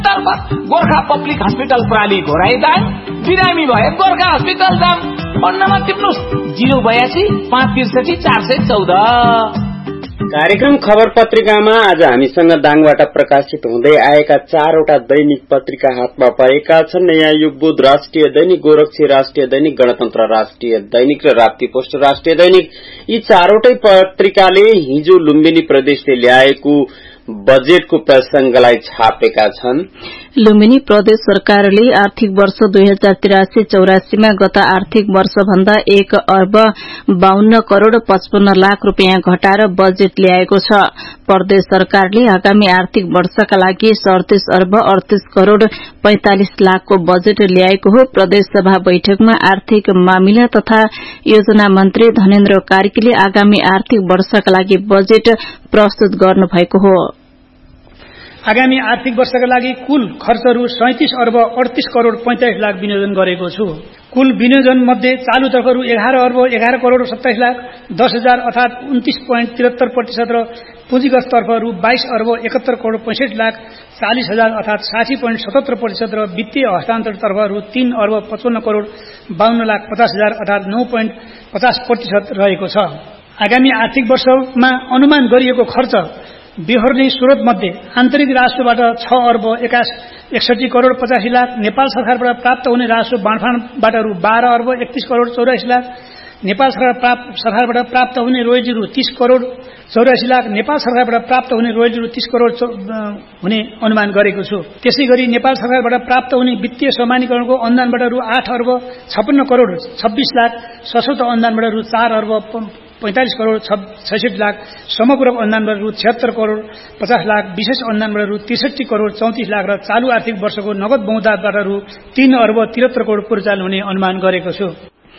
तर्फ Gorkha public hospital प्राली घोराइदाङ, बिरामी भए गोर्खा हस्पिटल जाम। Phone number टिप्नुस् 082 563 414। कार्यक्रम खबर पत्रिकामा आज हामीसँग दाङबाट प्रकाशित हुँदै आएका 4वटा दैनिक पत्रिका हातमा परेका छन्। नयाँ युग, बुध राष्ट्रिय दैनिक, गोरक्षी राष्ट्रिय दैनिक, गणतन्त्र राष्ट्रिय दैनिक र राप्ती पोस्ट राष्ट्रिय दैनिक। यी 4वटै पत्रिकाले हिजो लुम्बिनी प्रदेशले ल्याएको बजेटको प्रसंगलाई छापेका छन्। लुम्बिनी प्रदेश सरकारले आर्थिक वर्ष 2083-84 मा गत आर्थिक वर्ष भन्दा 1 अर्ब 52 करोड़ 55 लाख रूपियाँ घटाएर बजेट ल्याएको छ। प्रदेश सरकारले आगामी आर्थिक वर्षका लागि 37 अर्ब 38 करोड़ 45 लाखको बजेट ल्याएको हो। प्रदेश सभा बैठकमा आर्थिक मामिला तथा योजना मन्त्री धनेन्द्र कार्कीले आगामी आर्थिक वर्षका लागि बजेट प्रस्तुत गर्नु भएको हो। आगामी आर्थिक वर्षका लागि कुल खर्चहरू 37 अर्ब 38 करोड़ 45 लाख विनियोजन गरेको छु। कुल विनियोजन मध्ये चालू तर्फहरू 11 अर्ब 11 करोड़ 27 लाख 10,000 अर्थात 29.73% र पुँजीगत तर्फहरू 22 अर्ब 71 करोड़ 65 लाख 40,000 अर्थात 60.77% र वित्तीय हस्तान्तरण तर्फहरू 3 अर्ब 55 करोड़ 52 लाख 50,000 अर्थात 9.50% रहेको छ। आगामी आर्थिक वर्षमा अनुमान गरिएको खर्च बेहोर्ने स्रोत मध्ये आन्तरिक राजस्वबाट 6 अर्ब 61 करोड़ 85 लाख, नेपाल सरकारबाट प्राप्त हुने राजस्व बाँडफाँडबाट रु 12 अर्ब 31 करोड़ 84 लाख, नेपाल सरकारबाट प्राप्त हुने रोयल्टी रु 30 करोड़ 84 लाख, नेपाल सरकारबाट प्राप्त हुने रोयल्टी रु 30 करोड़ हुने अनुमान गरेको छु। त्यसैगरी नेपाल सरकारबाट प्राप्त हुने वित्तीय समानीकरणको अनुदानबाट रु 8 अर्ब 56 करोड़ 26 लाख, सशर्त अनुदानबाट रु 4 अर्ब 45 करोड़ 66 लाख, समपूरक अनुदानबाट रु 76 करोड़ 50 लाख, विशेष अनुदानबाट रु 63 करोड़ 34 लाख र चालू आर्थिक वर्षको नगद बहुधारबाट रु 3 अर्ब 73 करोड़ परिचालन हुने अनुमान गरेको छु।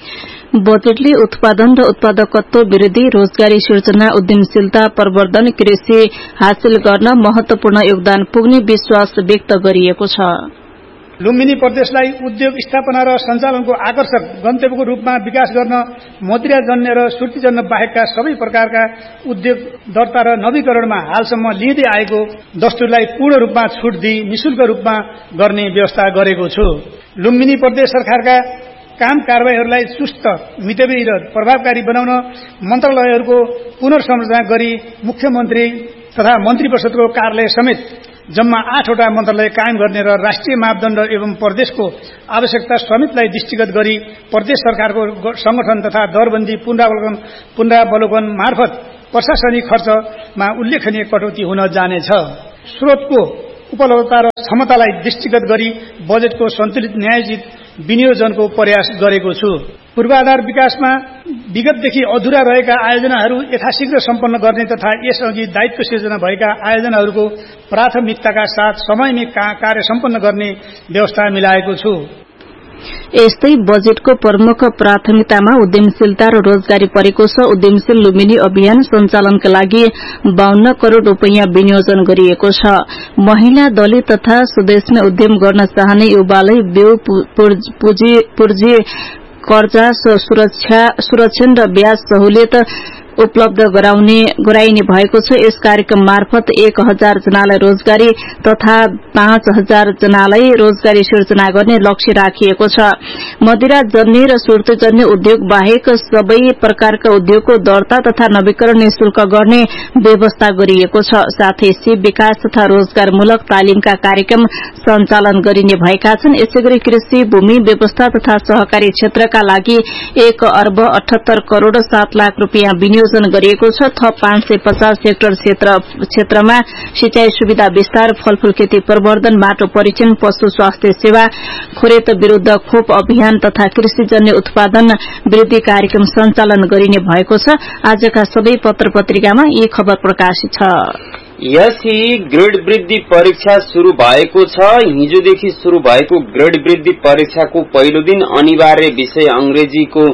बजेटले उत्पादन र उत्पादकत्व वृद्धि, रोजगारी सृजना, उद्यमशीलता प्रवर्धन, कृषि हासिल गर्न महत्वपूर्ण योगदान पुग्ने विश्वास व्यक्त गरिएको छ। लुम्बिनी प्रदेशलाई उद्योग स्थापना र सञ्चालनको आकर्षक गन्तव्यको रूपमा विकास गर्न मुद्राजन्य र सुर्तीजन्य बाहेकका सबै प्रकारका उद्योग दर्ता र नवीकरणमा हालसम्म लिँदै आएको दस्तुरलाई पूर्ण रूपमा छुट दिई निशुल्क रूपमा गर्ने व्यवस्था गरेको छु। लुम्बिनी प्रदेश सरकारका काम कारबाहीहरूलाई चुस्त, मितव्ययी र प्रभावकारी बनाउन मन्त्रालयहरूको पुनर्संरचना गरी मुख्यमन्त्री तथा मन्त्री परिषदको कार्यालय समेत जम्मा 8वटा मन्त्रालय कायम गर्ने र राष्ट्रिय मापदण्ड एवं प्रदेशको आवश्यकता समेतलाई दृष्टिगत गरी प्रदेश सरकारको संगठन तथा दरबन्दी पुनरावलोकन मार्फत प्रशासनिक खर्चमा उल्लेखनीय कटौती हुन जानेछ। स्रोतको उपलब्धता र क्षमतालाई दृष्टिगत गरी बजेटको सन्तुलित न्यायोचित विनियोजनको प्रयास गरेको छु। पूर्वाधार विकासमा विगतदेखि अधुरा रहेका आयोजनाहरू यथाशीघ्र सम्पन्न गर्ने तथा यसअघि दायित्व सिर्जना भएका आयोजनाहरूको प्राथमिकताका साथ समयमै कार्य सम्पन्न गर्ने व्यवस्था मिलाएको छु। यस्तै बजेटको प्रमुख प्राथमिकतामा उद्यमशीलता र रोजगारी परेको छ। उद्यमशील लुम्बिनी अभियान सञ्चालनका लागि 52 करोड़ रूपियाँ विनियोजन गरिएको छ। महिला, दलित तथा स्वदेशमै उद्यम गर्न चाहने युवालाई बेउ पूँजी कर्जा सुरक्षण र ब्याज सहुलियत उपलब्ध गराइने भएको छ। यस कार्यक्रम मार्फत 1000 जनालाई रोजगारी तथा 5000 जनालाई रोजगारी सृजना गर्ने लक्ष्य राखिएको छ। मदिरा जन्य र सुर्तीजन्य उद्योग बाहेक सबै प्रकारका उद्योगको दर्ता तथा नवीकरण निशुल्क गर्ने व्यवस्था गरिएको छ। साथै सिप विकास तथा रोजगारमूलक तालिमका कार्यक्रम सञ्चालन गरिने भएका छन्। यसैगरी कृषि, भूमि व्यवस्था तथा सहकारी क्षेत्रका लागि 1 अर्ब 78 करोड़ 7 लाख रूपियाँ विनियोजन गरिएको छ। थप 550 हेक्टर क्षेत्रमा सिंचाई सुविधा विस्तार, फलफूल खेती प्रवर्धन, माटो परीक्षण, पशु स्वास्थ्य सेवा, खोरेत विरूद्ध खोप अभियान तथा कृषिजन्य उत्पादन वृद्धि कार्यक्रम सञ्चालन गरिने भएको छ। आजका सबै पत्र पत्रिकामा यी खबर प्रकाशित छ। यसै ग्रेड वृद्धि परीक्षा शुरू भएको छ। हिजोदेखि शुरू भएको ग्रेड वृद्धि परीक्षाको पहिलो दिन अनिवार्य विषय अंग्रेजीको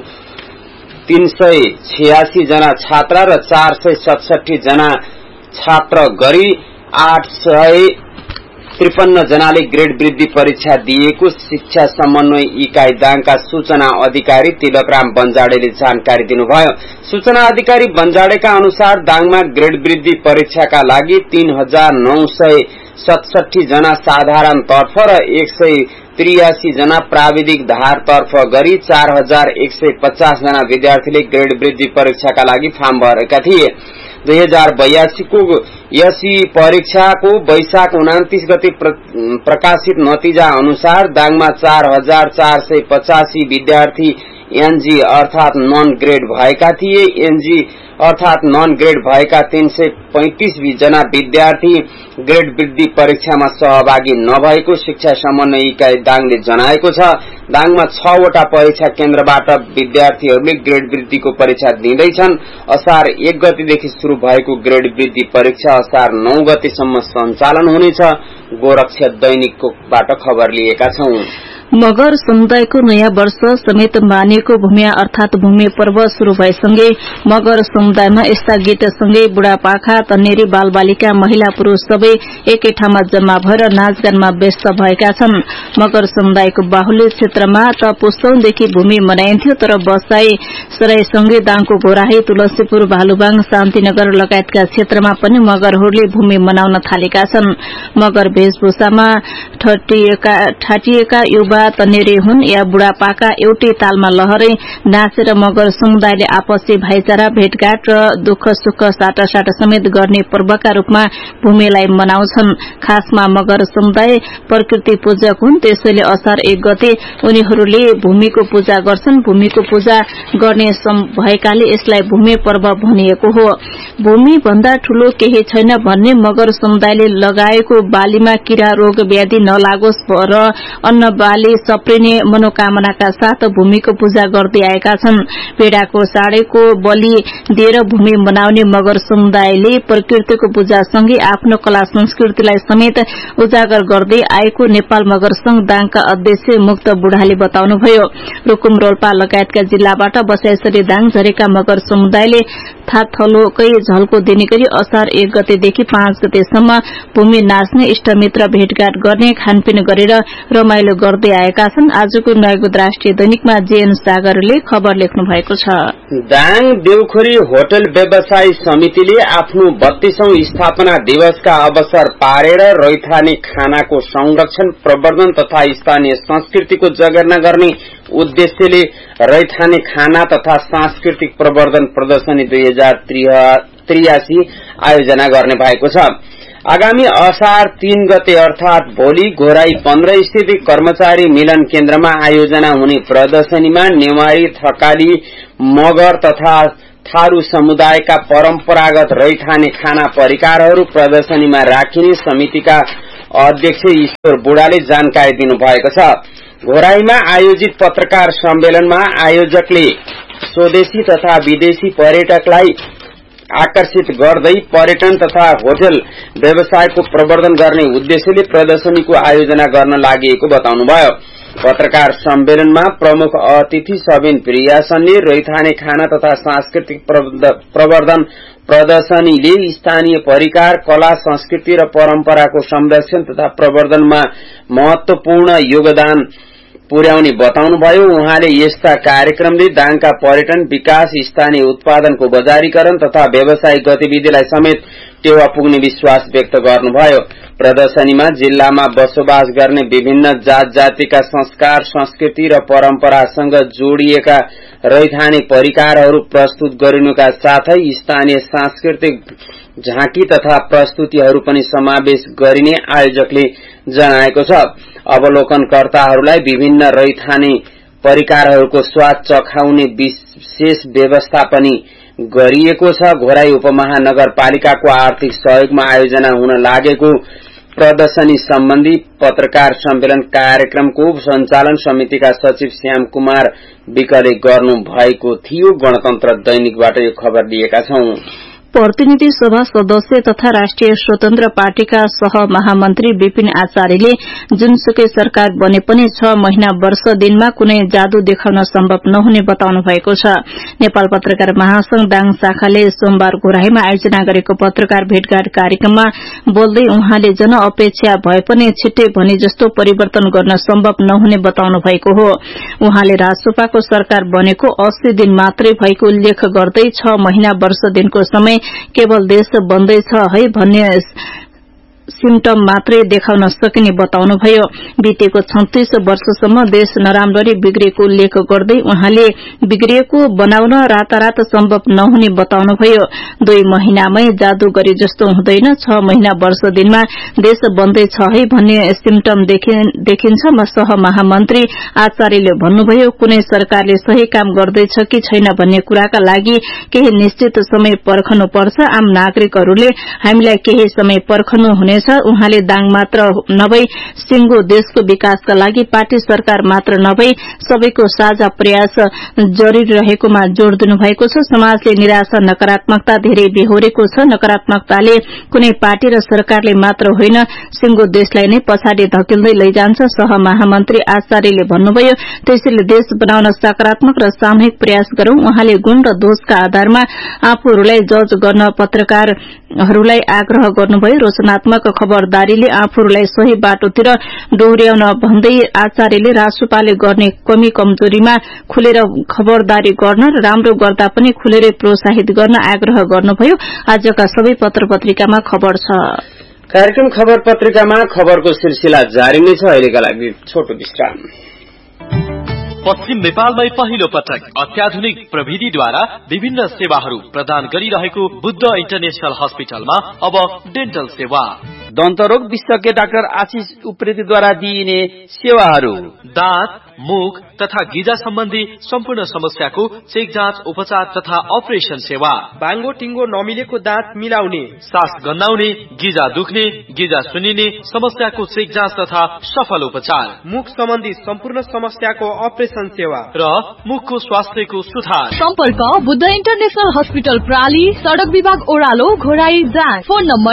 386 जना छात्र र 467 जना छात्र गरी 853 जनाले ग्रेड वृद्धि परीक्षा दिएको शिक्षा समन्वय इकाई दाङका सूचना अधिकारी तिलकराम बन्जाडेले जानकारी दिनुभयो। सूचना अधिकारी बन्जाडेका अनुसार दाङमा ग्रेड वृद्धि परीक्षाका लागि 3900 67 जना साधारणतर्फ र 183 जना प्राविधिक धारतर्फ गरी 4150 जना विद्यार्थीले ग्रेड वृद्धि परीक्षाका लागि फार्म भरेका थिए। 2082 को यसी परीक्षाको वैशाख 29 गते प्रकाशित नतिजा अनुसार दाङमा 4485 विद्यार्थी एनजी अर्थात नन ग्रेड भएका थिए। एनजी अर्थात नन ग्रेड भएका 335 जना विद्यार्थी ग्रेड वृद्धि परीक्षामा सहभागी नभएको शिक्षा समन्वय इकाइ दाङले जनाएको छ। दाङमा 6 वटा परीक्षा केन्द्रबाट विद्यार्थीहरूले ग्रेड वृद्धिको परीक्षा दिँदैछन्। असार 1 गतेदेखि शुरू भएको ग्रेड वृद्धि परीक्षा असार 9 गतेसम्म सञ्चालन हुनेछ। गोरक्षा दैनिकबाट खबर लिएका छौं। मगर समुदायको नयाँ वर्ष समेत मानिएको भूमिया अर्थात भूमि पर्व शुरू भएसँगै मगर समुदायमा यस्ता गीतसँगै बुढापाखा तन्नेरी बालबालिका महिला पुरूष सबै एकै ठाउँमा जम्मा भएर नाचगानमा व्यस्त भएका छन्। मगर समुदायको बाहुल्य क्षेत्रमा त पुस्तौंदेखि भूमि मनाइन्थ्यो, तर बसाई सराईसँगै दाङको घोराही तुलसीपुर भालुबाङ शान्तिनगर लगायतका क्षेत्रमा पनि मगरहरूले भूमि मनाउन थालेका छन्। मगर वेशभूषामा ठाटिएका युवा तन्नेरी हुन् या बुढापाका एउटै तालमा लहरै नाचेर मगर समुदायले आपसी भाइचारा भेटघाट र दुःख सुख साटासाट समेत गर्ने पर्वका रूपमा भूमिलाई मनाउँछन्। खासमा मगर समुदाय प्रकृति पूजक हुन्, त्यसैले असार 1 गते उनीहरूले भूमिको पूजा गर्छन्। भूमिको पूजा गर्ने भएकाले यसलाई भूमि पर्व भनिएको हो। भूमि भन्दा ठूलो केही छैन भन्ने मगर समुदायले लगाएको बालीमा किरा रोग व्याधि नलागोस् र अन्न बाली सप्रिने मनोकामनाका साथ भूमिको पूजा गर्दै आएका छन्। भेडाको साँडेको बलि दिएर भूमि मनाउने मगर समुदायले प्रकृतिको पूजासँगै आफ्नो कला संस्कृतिलाई समेत उजागर गर्दै आएको नेपाल मगर संघ दाङका अध्यक्ष मुक्त बुढाले बताउनुभयो। रुकुम रोल्पा लगायतका जिल्लाबाट बसाइसरी दाङ झरेका मगर समुदायले थाथलोकै झल्को दिने गरी असार 1 गतेदेखि 5 गतेसम्म भूमि नाच्ने, इष्टमित्र भेटघाट गर्ने, खानपिन गरेर रमाइलो गर्दै आएका छन्। आजको नयाँ राष्ट्रिय दैनिकमा जेएन सागरले खबर लेख्नु भएको छ। दाङ देउखोरी होटल व्यवसायी समितिले आफ्नो 32औं स्थापना दिवसका अवसर पारेर रैथाने खानाको संरक्षण, प्रवर्धन तथा स्थानीय संस्कृतिको जगेर्ना गर्ने उद्देश्यले रैथाने खाना तथा सांस्कृतिक प्रवर्धन प्रदर्शनी 2083 आयोजना गर्ने भएको छ। आगामी असार 3 गते अर्थात भोलि घोराई 15 स्थित कर्मचारी मिलन केन्द्रमा आयोजना हुने प्रदर्शनीमा नेवारी, थकाली, मगर तथा थारू समुदायका परम्परागत रैथाने खाना परिकारहरू प्रदर्शनीमा राखिने समितिका अध्यक्ष ईश्वर बुढाले जानकारी दिनुभएको छ। घोराईमा आयोजित पत्रकार सम्मेलनमा आयोजकले स्वदेशी तथा विदेशी पर्यटकलाई आकर्षित गर्दै पर्यटन तथा होटल व्यवसायको प्रवर्धन गर्ने उद्देश्यले प्रदर्शनीको आयोजना गर्न लागि बताउनुभयो। पत्रकार सम्मेलनमा प्रमुख अतिथि सबिन प्रियासनले रैथाने खाना तथा सांस्कृतिक प्रवर्धन प्रदर्शनीले स्थानीय परिकार, कला, संस्कृति र परम्पराको संरक्षण तथा प्रवर्धनमा महत्वपूर्ण योगदान पुर्याउने बताउनुभयो। उहाँले यस्ता कार्यक्रमले दाङका पर्यटन विकास, स्थानीय उत्पादनको बजारीकरण तथा व्यावसायिक गतिविधिलाई समेत टेवा पुग्ने विश्वास व्यक्त गर्नुभयो। प्रदर्शनीमा जिल्लामा बसोबास गर्ने विभिन्न जात जातिका संस्कार, संस्कृति र परम्परासँग जोडिएका रैथाने परिकारहरू प्रस्तुत गरिनुका साथै स्थानीय सांस्कृतिक झाँकी तथा प्रस्तुतिहरू पनि समावेश गरिने आयोजकले जनाएको छ। अवलोकनकर्ताहरूलाई विभिन्न रैथाने परिकारहरूको स्वाद चखाउने विशेष व्यवस्था पनि गरिएको छ। घोराई उपमहानगरपालिकाको आर्थिक सहयोगमा आयोजना हुन लागेको प्रदर्शनी सम्बन्धी पत्रकार सम्मेलन कार्यक्रमको सञ्चालन समितिका सचिव श्याम कुमार विकले गर्नु भएको थियो। गणतन्त्र दैनिकबाट यो खबर दिएका छौं। प्रतिनिधि सभा सदस्य तथा राष्ट्रिय स्वतन्त्र पार्टीका सह महामन्त्री विपिन आचार्यले जुनसुकै सरकार बने पनि 6 महिना वर्ष दिनमा कुनै जादु देखाउन सम्भव नहुने बताउनु भएको छ। नेपाल पत्रकार महासंघ दाङ शाखाले सोमबार घोराईमा आयोजना गरेको पत्रकार भेटघाट कार्यक्रममा बोल्दै उहाँले जनअपेक्षा भए पनि छिट्टै भने जस्तो परिवर्तन गर्न सम्भव नहुने बताउनु भएको हो। उहाँले राजसपाको सरकार बनेको 80 दिन मात्रै भएको उल्लेख गर्दै 6 महिना वर्ष दिनको समय केवल देश बन्दैछ है भन्ने सिम्टम मात्रै देखाउन सकिने बताउनुभयो। बितेको 36 वर्षसम्म देश नराम्ररी बिग्रेको उल्लेख गर्दै उहाँले बिग्रिएको बनाउन रातारात सम्भव नहुने बताउनुभयो। 2 महिनामै जादू गरे जस्तो हुँदैन, 6 महिना वर्ष दिनमा देश बन्दैछ है भन्ने सिम्टम देखिन्छ। सह महामन्त्री आचार्यले भन्नुभयो, कुनै सरकारले सही काम गर्दैछ कि छैन भन्ने कुराका लागि केही निश्चित समय पर्खनु पर्छ। आम नागरिकहरूले हामीलाई केही समय पर्खनु हुनेछ। उहाँले दाङ मात्र नभई सिंगो देशको विकासका लागि पार्टी सरकार मात्र नभई सबैको साझा प्रयास जरूरी रहेकोमा जोड़ दिनु भएको छ। समाजले निराशा नकारात्मकता धेरै बेहोरेको छ। नकारात्मकताले कुनै पार्टी र सरकारले मात्र होइन, सिंगो देशलाई नै पछाडि धकेल्दै लैजान्छ। सह महामन्त्री आचार्यले भन्नुभयो, त्यसैले देश बनाउन सकारात्मक र सामूहिक प्रयास गरौं। उहाँले गुण र दोषका आधारमा आफूहरूलाई जज गर्न पत्रकारहरूलाई आग्रह गर्नुभयो। रचनात्मक खबरदारीले आफूहरूलाई सही बाटोतिर डोर्याउन भन्दै आचार्यले रासुपाले गर्ने कमी कमजोरीमा खुलेर खबरदारी गर्न र राम्रो गर्दा पनि खुलेरै प्रोत्साहित गर्न आग्रह गर्नुभयो। आजका सबै पत्र-पत्रिकामा खबर छ। कार्यक्रम खबर पत्रिकामा खबरको सिलसिला जारी नै छ। अहिलेका लागि छोटो विश्राम। पश्चिम नेपालमै पहिलो पटक अत्याधुनिक प्रविधिद्वारा विभिन्न सेवाहरू प्रदान गरिरहेको बुद्ध इन्टरनेशनल हस्पिटलमा अब डेन्टल सेवा। दन्तरोग विशेषज्ञ डाक्टर आशिष उप्रेतीद्वारा दिइने सेवाहरू, दाँत, मुख तथा गिजा सम्बन्धी सम्पूर्ण समस्याको चेक जाँच, उपचार तथा अपरेसन सेवा, बाङ्गो टिङ्गो नमिलेको दाँत मिलाउने, सास गन्नाउने, गिजा दुख्ने, गिजा सुनिने समस्याको चेक जाँच तथा सफल उपचार, मुख सम्बन्धी सम्पूर्ण समस्याको अपरेसन सेवा र मुखको स्वास्थ्यको सुधार। सम्पर्क बुद्ध इन्टरनेशनल हस्पिटल प्राली, सड़क विभाग ओह्रालो, घोराई जाँच। Phone number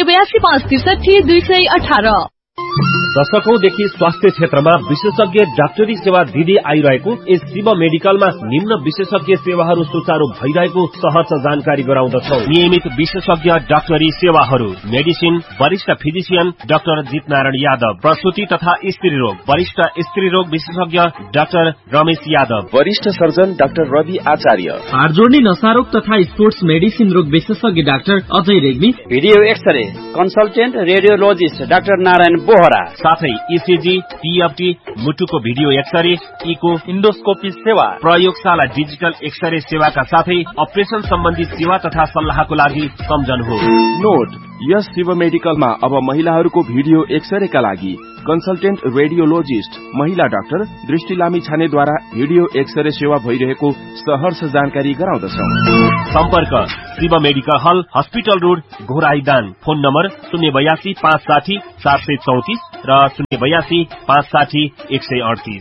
082563218। दशकौंदेखि स्वास्थ्य क्षेत्रमा विशेषज्ञ डाक्टरी सेवा दिँदै आइरहेको यस शिव मेडिकलमा निम्न विशेषज्ञ सेवाहरू सुचारू भइरहेको सहज जानकारी गराउँदछौ। नियमित विशेषज्ञ डाक्टरी सेवाहरू, मेडिसिन, वरिष्ठ फिजिशियन डाक्टर जितनारायण यादव, प्रसूति तथा स्त्री रोग, वरिष्ठ स्त्री रोग विशेषज्ञ डाक्टर रमेश यादव, वरिष्ठ सर्जन डाक्टर रवि आचार्य, हाड जोड्ने नसारोग तथा स्पोर्ट्स मेडिसिन रोग विशेषज्ञ doctor Ajay Regmi, video x-ray consultant radiologist doctor Narayan Bohra, साथै इसिजी, टीएफटी, मुटुको भिडियो एक्सरे, इको, इन्डोस्कोपी सेवा, प्रयोगशाला डिजिटल एक्सरे सेवाका साथै अपरेसन सम्बन्धी सेवा तथा सल्लाहको लागि सम्झनुहोस्। नोट, यस शिव मेडिकलमा अब महिलाहरूको भिडियो एक्सरेका लागि कन्सल्टेन्ट रेडियोलोजिस्ट महिला डाक्टर दृष्टि लामी छानेद्वारा भिडियो एक्सरे सेवा भइरहेको सहर्ष जानकारी गराउँदछौ। सम्पर्क शिव मेडिकल हल, हस्पिटल रोड, घोराईदाङ। फोन नम्बर 082 560 734 र 082 560 138।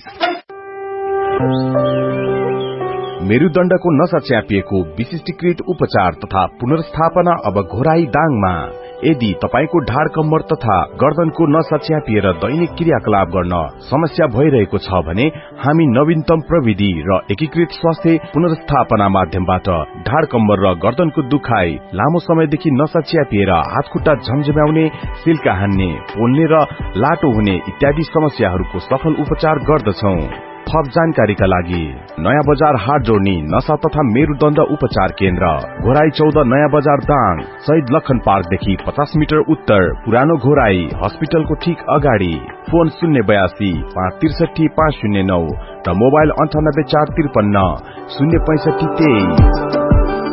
मेरुदण्डको नसा च्यापिएको विशिष्टीकृत उपचार तथा पुनर्स्थापना अब घोराईदाङमा। यदि तपाईको ढाड कम्मर तथा गर्दनको नसा च्यापिएर दैनिक क्रियाकलाप गर्न समस्या भइरहेको छ भने हामी नवीनतम प्रविधि र एकीकृत स्वास्थ्य पुनर्स्थापना माध्यमबाट ढाड कम्मर र गर्दनको दुखाइ, लामो समयदेखि नसा च्यापिएर हातखुट्टा झमझम्याउने, सिल्का हान्ने, पोल्ने र लाटो हुने इत्यादि समस्याहरूको सफल उपचार गर्दछौं। थप जानकारीका लागि नयाँ बजार हाट जोड्ने नशा तथा मेरुदण्ड उपचार केन्द्र, घोराई 14 नयाँ बजार दाङ, शहीद लखन पार्कदेखि 50 मिटर उत्तर, पुरानो घोराई हस्पिटलको ठीक अगाडि। फोन 082 563 509 र मोबाइल 98 453 065 23।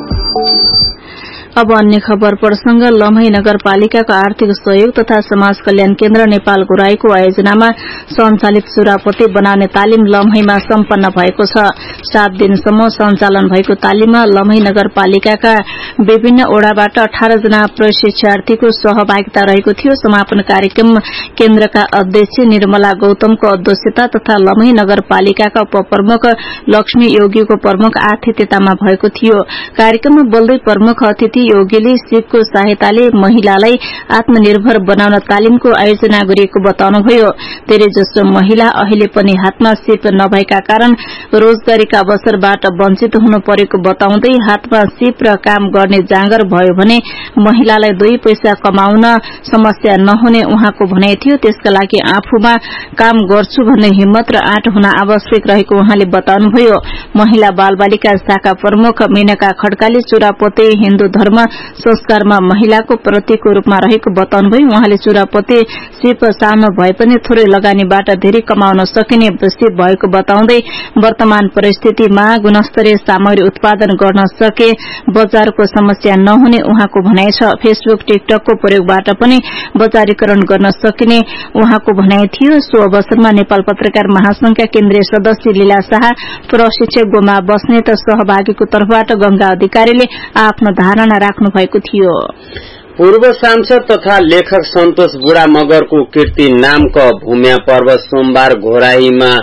अब अन्य खबर प्रसंग। लम्हे नगरपालिकाको आर्थिक सहयोग तथा समाज कल्याण केन्द्र नेपाल घोराईको आयोजनामा सञ्चालित चुरापत्ती बनाउने तालिम लम्हेमा सम्पन्न भएको छ। 7 दिनसम्म सञ्चालन भएको तालिममा लम्हे नगरपालिकाका विभिन्न ओडाबाट 18 जना प्रशिक्षार्थीको सहभागिता रहेको थियो। समापन कार्यक्रम केन्द्रका अध्यक्ष निर्मला गौतमको अध्यक्षता तथा लम्हे नगरपालिकाका उपप्रमुख लक्ष्मी योगीको प्रमुख आतिथ्यतामा भएको थियो। कार्यक्रममा बोल्दै प्रमुख अतिथि योगीले सिपको सहायताले महिलालाई आत्मनिर्भर बनाउन तालिमको आयोजना गरिएको बताउनुभयो। धेरैजसो महिला अहिले पनि हातमा सिप नभएका कारण रोजगारीका अवसरबाट वञ्चित हुनु परेको बताउँदै हातमा सिप र काम गर्ने जाँगर भयो भने महिलालाई 2 पैसा कमाउन समस्या नहुने उहाँको भनाइ थियो। त्यसका लागि आफूमा काम गर्छु भन्ने हिम्मत र आँट हुन आवश्यक रहेको उहाँले बताउनुभयो। महिला बालबालिका शाखा प्रमुख मेनका खड्काले चुरापोते हिन्दू धर्म धर्म संस्कारमा महिलाको प्रतीकको रूपमा रहेको बताउनुभयो। उहाँले चुरापत्ती सिप सानो भए पनि थोरै लगानीबाट धेरै कमाउन सकिने सिप भएको बताउँदै वर्तमान परिस्थितिमा गुणस्तरीय सामग्री उत्पादन गर्न सके बजारको समस्या नहुने उहाँको भनाइ छ। फेसबुक टिकटकको प्रयोगबाट पनि बजारीकरण गर्न सकिने उहाँको भनाइ थियो। सो अवसरमा नेपाल पत्रकार महासंघका केन्द्रीय सदस्य लीला शाह, प्रशिक्षक गोमा बस्नेत सहभागीको तर्फबाट गंगा अधिकारीले आफ्नो धारणा राख्नु भएको थियो। पूर्व सांसद तथा लेखक सन्तोष बुढा मगरको कीर्ति नामको भूम्या पर्व सोमबार घोराईमा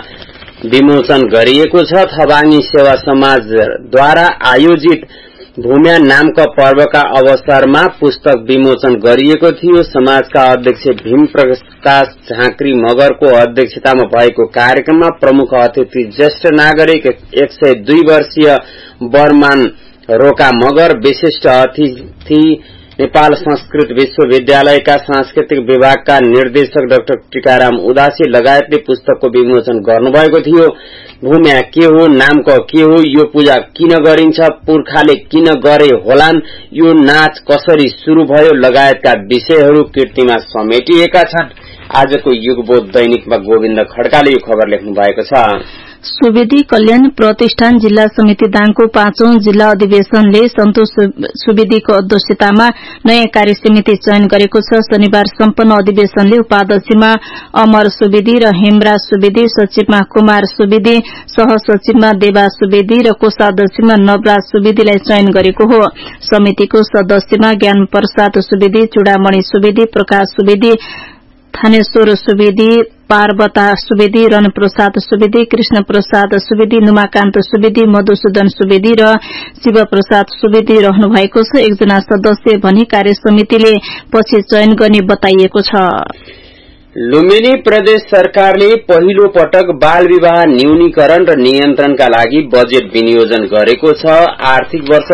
विमोचन गरिएको छ। थबाङ्गी सेवा समाजद्वारा आयोजित भूम्या नामका पर्वका अवसरमा पुस्तक विमोचन गरिएको थियो। समाजका अध्यक्ष भीम प्रकाश झाँक्री मगरको अध्यक्षतामा भएको कार्यक्रममा प्रमुख अतिथि ज्येष्ठ नागरिक 102 वर्षीय बर्मान रोका मगर, विशिष्ट अतिथि नेपाल संस्कृत विश्वविद्यालयका सांस्कृतिक विभागका निर्देशक डाक्टर टीकाराम उदासी लगायतले पुस्तकको विमोचन गर्नुभएको थियो। भूम्या के हो, नामको के हो, यो पूजा किन गरिन्छ, पुर्खाले किन गरे होलान्, यो नाच कसरी शुरू भयो लगायतका विषयहरू कीर्तिमा समेटिएका छन्। आजको युगबोध दैनिकमा गोविन्द खड्काले यो खबर लेख्नु भएको छ। सुवेदी कल्याण प्रतिष्ठान जिल्ला समिति दाङको 5औं जिल्ला अधिवेशनले सन्तोष सुवेदीको अध्यक्षतामा नयाँ कार्य समिति चयन गरेको छ। शनिबार सम्पन्न अधिवेशनले उपाध्यक्षमा अमर सुवेदी र हेमराज सुवेदी, सचिवमा कुमार सुवेदी, सहसचिवमा देवा सुवेदी र कोषाध्यक्षमा नवराज सुवेदीलाई चयन गरेको हो। समितिको सदस्यमा ज्ञान प्रसाद सुवेदी, चूडामणि सुवेदी, प्रकाश सुवेदी, थानेश्वर सुवेदी, पार्वता सुवेदी, रणप्रसाद सुवेदी, कृष्ण प्रसाद सुवेदी, नुमाकान्त सुवेदी, मधुसूदन सुवेदी र शिवप्रसाद सुवेदी रहनु भएको छ। एकजना सदस्य भनी कार्य समितिले पछि चयन गर्ने बताइएको छ। लुम्बिनी प्रदेश सरकारले पहिलो पटक बाल विवाह न्यूनीकरण र नियन्त्रणका लागि बजेट विनियोजन गरेको छ। आर्थिक वर्ष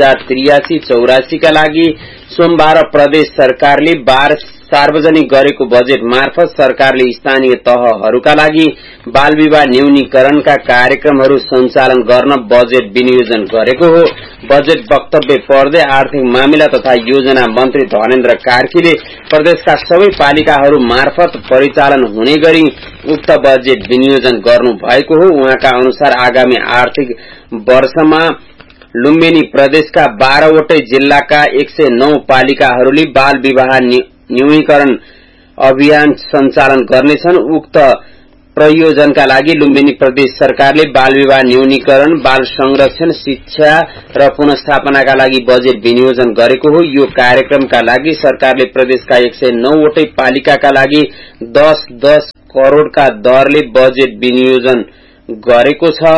2083-84 का लागि सोमबार प्रदेश सरकारले सार्वजनिक गरेको बजेट मार्फत सरकारले स्थानीय तहहरूका लागि बाल विवाह न्यूनीकरणका कार्यक्रमहरू सञ्चालन गर्न बजेट विनियोजन गरेको हो। बजेट वक्तव्य पढ्दै आर्थिक मामिला तथा योजना मन्त्री धनेन्द्र कार्कीले प्रदेशका सबै पालिकाहरू मार्फत परिचालन हुने गरी उक्त बजेट विनियोजन गर्नु भएको हो। उहाँका अनुसार आगामी आर्थिक वर्षमा लुम्बिनी प्रदेशका 12वटै जिल्लाका 109 पालिकाहरूले बाल विवाह न्यूनीकरण अभियान सञ्चालन गर्नेछन्। उक्त प्रयोजनका लागि लुम्बिनी प्रदेश सरकारले बाल विवाह न्यूनीकरण, बाल संरक्षण, शिक्षा र पुनर्स्थापनाका लागि बजेट विनियोजन गरेको हो। यो कार्यक्रमका लागि सरकारले प्रदेशका 109 वटै पालिकाका लागि 10-10 करोड़का दरले बजेट विनियोजन गरेको छ।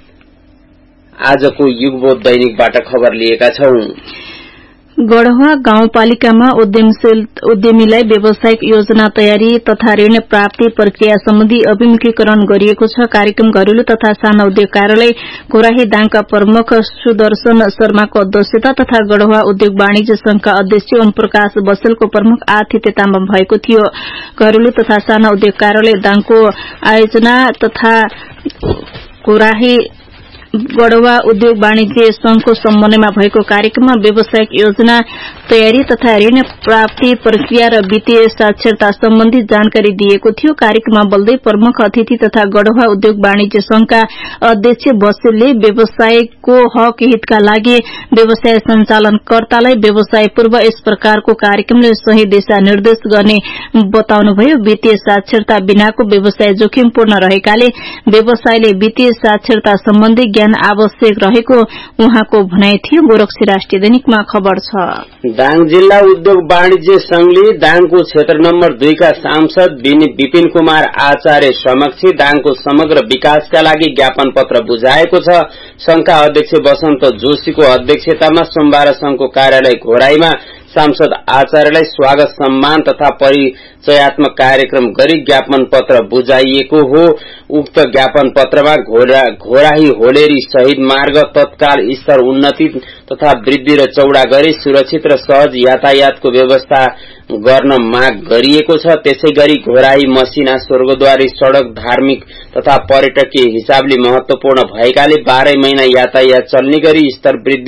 आजको युगबोध दैनिकबाट खबर लिएका छौं। गढ़वा गाउँपालिकामा उद्यमीलाई व्यावसायिक योजना तयारी तथा ऋण प्राप्ति प्रक्रिया सम्बन्धी अभिमुखीकरण गरिएको छ। कार्यक्रम घरेलु तथा साना उद्योग कार्यालय घोराही दाङका प्रमुख सुदर्शन शर्माको अध्यक्षता तथा गढ़वा उद्योग वाणिज्य संघका अध्यक्ष ओम प्रकाश बसेलको प्रमुख आतिथ्यतामा भएको थियो। घरेलु तथा साना उद्योग कार्यालय दाङको आयोजना तथा घोराही गढ़वा उद्योग वाणिज्य संघको समन्वयमा भएको कार्यक्रममा व्यावसायिक योजना तयारी तथा ऋण प्राप्ति प्रक्रिया र वित्तीय साक्षरता सम्बन्धी जानकारी दिएको थियो। कार्यक्रममा बोल्दै प्रमुख अतिथि तथा गढ़वा उद्योग वाणिज्य संघका अध्यक्ष बसेलले व्यवसायको हक हितका लागि व्यवसाय सञ्चालनकर्तालाई व्यवसाय पूर्व यस प्रकारको कार्यक्रमले सही दिशा निर्देश गर्ने बताउनुभयो। वित्तीय साक्षरता बिनाको व्यवसाय जोखिमपूर्ण रहेकाले व्यवसायले वित्तीय साक्षरता सम्बन्धी आवश्यक रहेको उहाँको भनाइ थियो। गोरखसी राष्ट्रिय दैनिकमा खबर छ। दाङ जिल्ला उद्योग वाणिज्य संघले दाङको क्षेत्र नम्बर 2 का सांसद विपिन कुमार आचार्य समक्ष दाङको समग्र विकासका लागि ज्ञापन पत्र बुझाएको छ। संघका अध्यक्ष वसन्त जोशीको अध्यक्षतामा सोमबार संघको कार्यालय घोराईमा सांसद आचार्यलाई स्वागत सम्मान तथा परिचयात्मक कार्यक्रम गरी ज्ञापन पत्र बुझाइएको हो। उक्त ज्ञापन पत्रमा घोराही होलेरी शहीद मार्ग तत्काल स्तर उन्नति तथा वृद्धि र चौड़ा गरी सुरक्षित र सहज यातायातको व्यवस्था गर्न माग गरिएको छ। त्यसैगरी घोराही मसिना स्वर्गद्वारी सड़क धार्मिक तथा पर्यटकीय हिसाबले महत्वपूर्ण भएकाले 12 महिना यातायात चल्ने गरी स्तर वृद्धि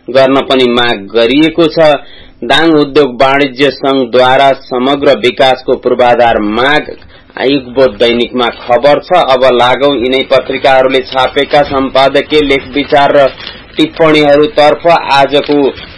गर्न पनि माग गरिएको छ। दाङ उद्योग वाणिज्य संघद्वारा समग्र विकासको पूर्वाधार माग युगबोध दैनिकमा खबर छ। अब लागौं यिनै पत्रिकाहरूले छापेका सम्पादकीय लेख विचार र टिप्पणीहरूतर्फ। आजको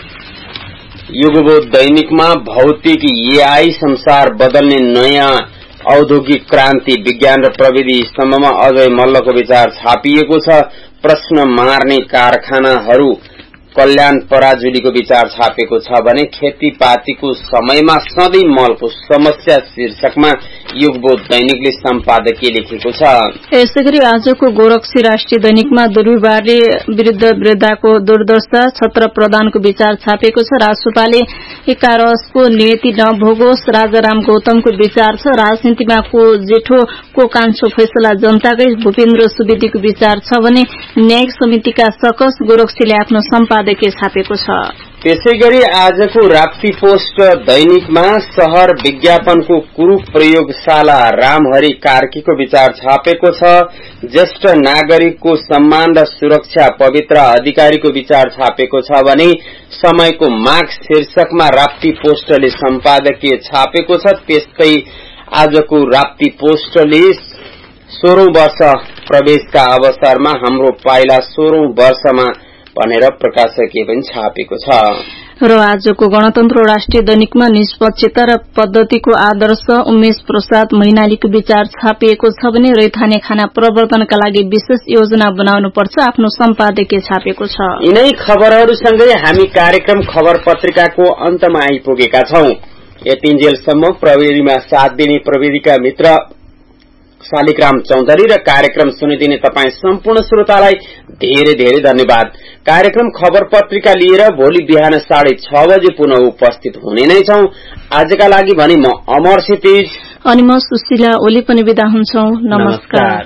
युगबोध दैनिकमा भौतिक एआई संसार बदल्ने नयाँ औद्योगिक क्रान्ति विज्ञान र प्रविधि स्तम्भमा अजय मल्लको विचार छापिएको छ। प्रश्न मार्ने कारखानाहरू कल्याण पराजुलीको विचार छापेको छ भने खेतीपातीको समयमा सधैँ मलको समस्या शीर्षकमा युगबोध दैनिकले सम्पादकीय लेखेको छ। यसैगरी आजको गोरक्षी राष्ट्रिय दैनिकमा दुर्व्यवहारले विरुद्ध वृद्धाको दुर्दशा छत्र प्रदानको विचार छापेको छ। राजसभाले एकारसको नियति नभोगोस् राजाराम गौतमको विचार छ। राजनीतिमा को जेठो को कान्छो फैसला जनताकै भूपेन्द्र सुवेदीको विचार छ भने न्यायिक समितिका सकस गोरक्षीले आफ्नो सम्पादकीय छापेको छ। त्यसैगरी आजको राप्ती पोस्ट दैनिकमा शहर विज्ञापनको कुप्रयोगशाला रामहरि कार्कीको विचार छापेको छ। ज्येष्ठ नागरिकको सम्मान र सुरक्षा पवित्र अधिकारीको विचार छापेको छ भने समयको माग शीर्षकमा राप्ती पोस्टले सम्पादकीय छापेको छ। त्यस्तै आजको राप्ती पोस्टले 16औं वर्ष प्रवेशका अवसरमा हाम्रो पाइला 16औं वर्षमा भनेर प्रकाशकीय पनि छापेको छ। र आजको गणतन्त्र राष्ट्रिय दैनिकमा निष्पक्षता र पद्धतिको आदर्श उमेश प्रसाद मैनालीको विचार छापिएको छ भने रैथाने खाना प्रवर्तनका लागि विशेष योजना बनाउनुपर्छ आफ्नो सम्पादकीय छापेको छ। यिनै खबरहरूसँगै हामी कार्यक्रम खबर पत्रिकाको अन्तमा आइपुगेका छौं। यतिन्जेलसम्म प्रविधिमा साथ दिने प्रविधिका मित्र शालिग्राम चौधरी र कार्यक्रम सुनिदिने तपाई सम्पूर्ण श्रोतालाई धेरै धेरै धन्यवाद। कार्यक्रम खबर पत्रिका लिएर भोलि बिहान 6:30 बजे पुनः उपस्थित हुने नै छौं। आजका लागि भने म अमर क्षितिज अनि म सुशीला ओली पनि बिदा हुन्छौं। नमस्कार।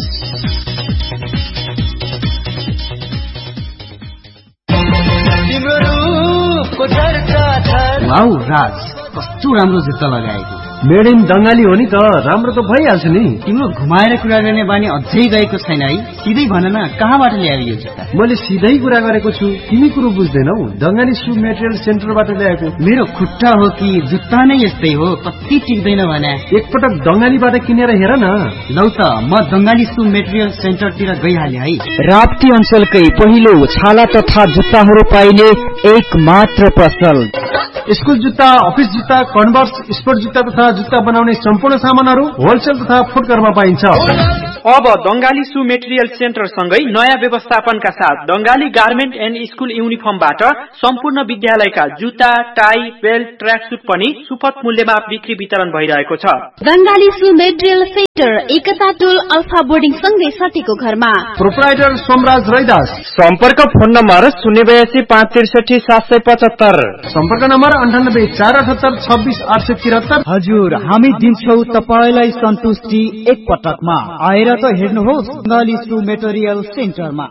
वाउ राज कस्तो राम्रो जुत्ता लगाएको। मेड इन बंगाली हो नि त राम्रो त भइहाल्छ नि। तिम्रो घुमाएर कुरा गर्ने बानी अझै गएको छैन है। सिधै भन न कहाँबाट ल्यायो यो जुत्ता? मैले सिधै कुरा गरेको छु तिमी कुरो बुझ्दैनौ। बंगाली सु मेटेरियल सेन्टरबाट ल्याएको। मेरो खुट्टा हो कि जुत्ता नै यस्तै हो कति टिक्दैन भने। एकपटक बंगालीबाट किनेर हेर न। लौ त म बंगाली सु मेटेरियल सेन्टरतिर गइहाले है। राप्ती अञ्चलकै पहिलो छाला तथा जुत्ताहरू पाइने एक मात्र पसल। स्कुल जुत्ता, अफिस जुत्ता, कन्भर्स, स्पोर्ट जुत्ता तथा जुत्ता बनाउने सम्पूर्ण सामानहरू होलसेल तथा फुटकरमा पाइन्छ। अब बंगाली सु मेटेरियल सेन्टर सँगै नयाँ व्यवस्थापनका साथ बंगाली गार्मेन्ट एन्ड स्कुल युनिफर्मबाट सम्पूर्ण विद्यालयका जुत्ता, टाई, बेल्ट, ट्र्याकसुट पनि सुपथ मूल्यमा बिक्री वितरण भइरहेको छ। बंगाली सु मेटेरियल सेन्टर एकता टोल अल्फा बोर्डिङ सँगै सटेको घरमा। प्रोप्राइटर सोमराज रैदास। सम्पर्क फोन नम्बर 082 563 775। सम्पर्क नम्बर 98 478 26 873। हजुर हामी दिन्छौ तपाईलाई सन्तुष्टि एक पटकमा। आएर त हेर्नुहोस् बंगाली सु मेटेरियल सेन्टरमा।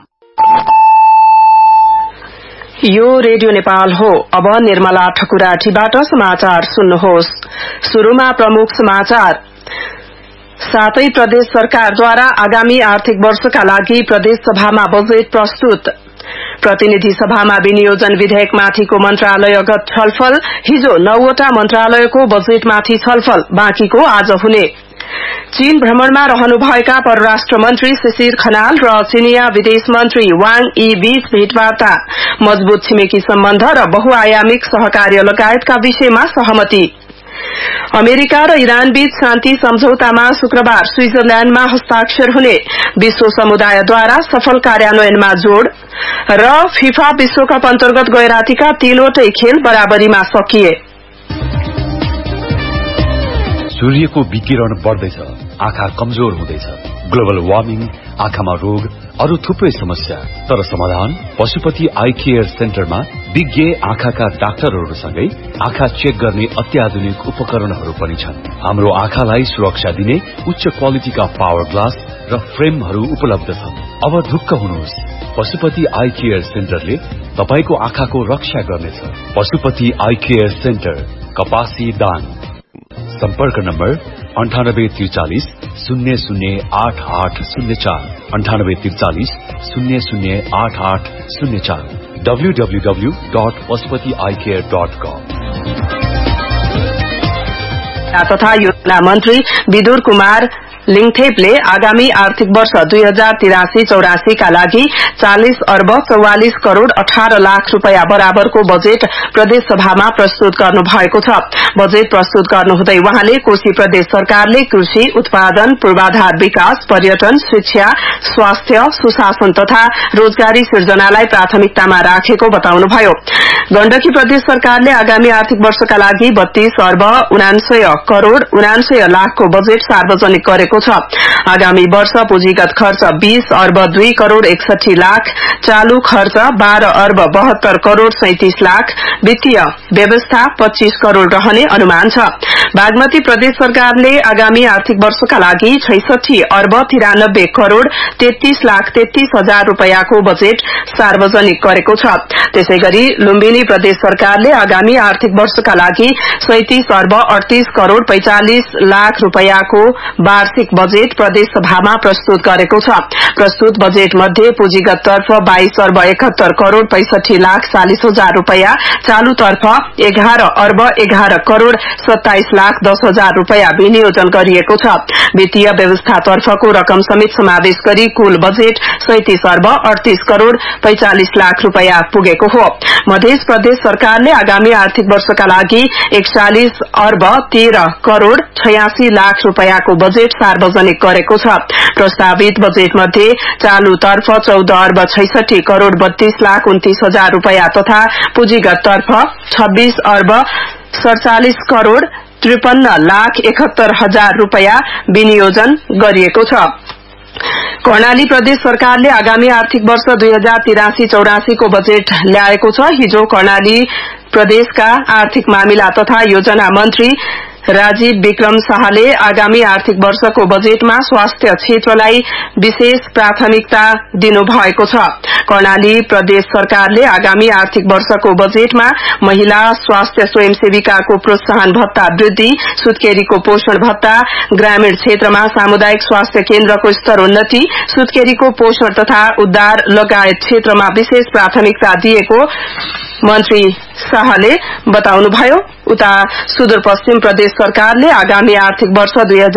यो रेडियो नेपाल हो। अब निर्मला ठकुराठीबाट समाचार सुन्नुहोस्। सुरुमा प्रमुख समाचार। सातै प्रदेश सरकारद्वारा आगामी आर्थिक वर्षका लागि प्रदेश सभामा बजेट प्रस्तुत। प्रतिनिधि सभामा विनियोजन विधेयकमाथिको मन्त्रालयगत छलफल। हिजो 9वटा मन्त्रालयको बजेटमाथि छलफल, बाँकीको आज हुने। चीन भ्रमणमा रहनुभएका परराष्ट्र मन्त्री शिशिर खनाल र चिनिया विदेश मन्त्री वाङ यी बीच भेटवार्ता। मजबूत छिमेकी सम्बन्ध र बहुआयामिक सहकार्य लगायतका विषयमा सहमति। अमेरिका र इरान बीच शान्ति सम्झौतामा शुक्रबार स्विजरल्याण्डमा हस्ताक्षर हुने। विश्व समुदायद्वारा सफल कार्यान्वयनमा जोड़। र फिफा विश्वकप अन्तर्गत गैरातीका 3वटै खेल बराबरीमा सकिए। सूर्यको विकिरण बढ्दैछ, आँखा कमजोर हुँदैछ। ग्लोबल वार्मिङ, आँखामा रोग, अरू थुप्रै समस्या। तर समाधान पशुपति आई केयर सेन्टरमा विज्ञ आँखाका डाक्टरहरूसँगै आँखा चेक गर्ने अत्याधुनिक उपकरणहरू पनि छन्। हाम्रो आँखालाई सुरक्षा दिने उच्च क्वालिटीका पावर ग्लास र फ्रेमहरू उपलब्ध छन्। अब ढुक्क हुनुहोस्, पशुपति आई केयर सेन्टरले तपाईको आँखाको रक्षा गर्नेछ। पशुपति आई केयर सेन्टर, कपासी दाङ। सम्पर्क नम्बर 9843 008804 9843 008804। www.pashupatieyecare.com। तथा योजना मन्त्री विदुर कुमार लिङथेपले आगामी आर्थिक वर्ष 2083-84 का लागि 40 अर्ब 44 करोड़ 18 लाख रूपैयाँ बराबरको बजेट प्रदेश सभामा प्रस्तुत गर्नु भएको छ। बजेट प्रस्तुत गर्नुहुँदै वहाँले कोशी प्रदेश सरकारले कृषि उत्पादन पूर्वाधार विकास पर्यटन शिक्षा स्वास्थ्य सुशासन तथा रोजगारी सिर्जनालाई प्राथमिकतामा राखेको बताउनुभयो। गण्डकी प्रदेश सरकारले आगामी आर्थिक वर्षका लागि 32 अर्ब 69 करोड़ 69 लाखको बजेट सार्वजनिक गरेको छ। आगामी वर्ष पुँजीगत खर्च 20 अर्ब 2 करोड़ 61 लाख, चालू खर्च 12 अर्ब 72 करोड़ 37 लाख, वित्तीय व्यवस्था 25 करोड़ रहने अनुमान छ। बागमती प्रदेश सरकारले आगामी आर्थिक वर्षका लागि 66 अर्ब 93 करोड़ 33 लाख 33 हजार रूपैयाँको बजेट सार्वजनिक गरेको छ। त्यसैगरी लुम्बिनी प्रदेश सरकारले आगामी आर्थिक वर्षका लागि 37 अर्ब 38 करोड़ 45 लाख रूपैयाँको वार्षिक बजेट प्रदेश सभामा प्रस्तुत गरेको छ। प्रस्तुत बजेट मध्ये पुँजीगत तर्फ 22 अर्ब 71 करोड़ 65 लाख 40 हजार रूपैयाँ, चालू तर्फ 11 अर्ब 11 करोड़ 27 लाख 10 हजार रूपैयाँ विनियोजन गरिएको छ। वित्तीय व्यवस्था तर्फको रकम समेत समावेश गरी कुल बजेट 37 अर्ब 38 करोड़ 45 लाख रूपैयाँ पुगेको हो। मध्य प्रदेश सरकारले आगामी आर्थिक वर्षका लागि 41 अर्ब 13 करोड़ 86 लाख रूपैयाँको बजेट सार्वजनिक गरेको छ। प्रस्तावित बजेट मध्ये चालू तर्फ 14 अर्ब 66 करोड़ 32 लाख 29 हजार रूपैयाँ तथा पुँजीगत तर्फ 26 अर्ब 47 करोड़ 53 लाख 71 हजार रूपैयाँ विनियोजन गरिएको छ। कर्णाली प्रदेश सरकारले आगामी आर्थिक वर्ष 2083-84 को बजेट ल्याएको छ। हिजो कर्णाली प्रदेशका आर्थिक मामिला तथा योजना मन्त्री राजीव विक्रम शाहले आगामी आर्थिक वर्षको बजेटमा स्वास्थ्य क्षेत्रलाई विशेष प्राथमिकता दिनुभएको छ। कर्णाली प्रदेश सरकारले आगामी आर्थिक वर्षको बजेटमा महिला स्वास्थ्य स्वयंसेविकाको प्रोत्साहन भत्ता वृद्धि, सुत्केरीको पोषण भत्ता, ग्रामीण क्षेत्रमा सामुदायिक स्वास्थ्य केन्द्रको स्तरोन्नति, सुत्केरीको पोषण तथा उद्धार लगायत क्षेत्रमा विशेष प्राथमिकता दिएको मन्त्री शाहले बताउनुभयो। उता सुदूरपश्चिम प्रदेश सरकारले आगामी आर्थिक वर्ष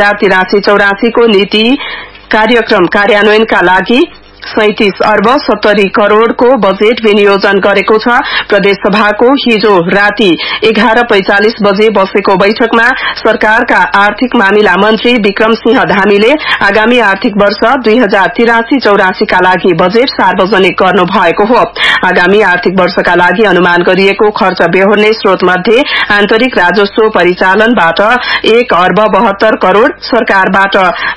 2083-84 को नीति कार्यक्रम कार्यान्वयनका लागि 37 अर्ब 70 करोड़को बजेट विनियोजन गरेको छ। प्रदेश सभाको हिजो राति 11:45 बजे बसेको बैठकमा सरकारका आर्थिक मामिला मन्त्री विक्रम सिंह धामीले आगामी आर्थिक वर्ष 2083-84 का लागि बजेट सार्वजनिक गर्नु भएको हो। आगामी आर्थिक वर्षका लागि अनुमान गरिएको खर्च बेहोर्ने स्रोत मध्ये आन्तरिक राजस्व परिचालनबाट 1 अर्ब 72 करोड़, सरकारबाट